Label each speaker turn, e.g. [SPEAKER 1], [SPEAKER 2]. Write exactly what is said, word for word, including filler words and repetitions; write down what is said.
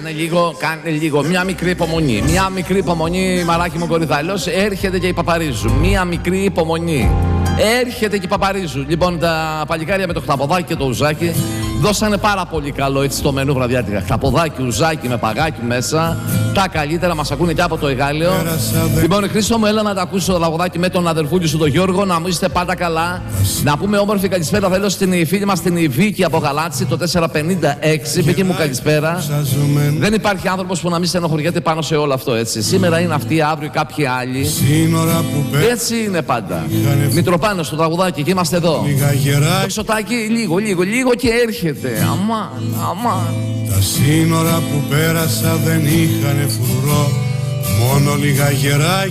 [SPEAKER 1] Κάνε λίγο, κάνε λίγο. Μια μικρή υπομονή. Μια μικρή υπομονή, μαράκι μου κορυδαλός. Έρχεται και η Παπαρίζου. Μια μικρή υπομονή. Έρχεται και η Παπαρίζου. Λοιπόν, τα παλικάρια με το χταποδάκι και το ουζάκι δώσανε πάρα πολύ καλό έτσι στο μενού βραδιάτικα. Χταποδάκι, ουζάκι με παγάκι μέσα. Τα καλύτερα, μας ακούνε και από το Εγάλεο. Λοιπόν, Χρήστο μου, έλα να τα ακούσει το λαγουδάκι με τον αδερφούλη σου τον Γιώργο. Να μου είστε πάντα καλά. Να πούμε όμορφη καλησπέρα. Θέλω στην φίλη μας την Βίκη από Γαλάτσι, το τετρακόσια πενήντα έξι. Βίκη μου, καλησπέρα. Δεν υπάρχει άνθρωπος που να μην στενοχωριέται πάνω σε όλο αυτό, έτσι. Σήμερα είναι αυτοί, αύριο κάποιοι άλλοι. Έτσι είναι πάντα. Μητροπάνος στο τραγουδάκι, και είμαστε εδώ. Το ξωτάκι, λίγο, λίγο, λίγο και έρχεται. Αμάν, αμάν.
[SPEAKER 2] Τα σύνορα που πέρασα δεν είχανε φρουρό, μόνο λίγα γεράκια.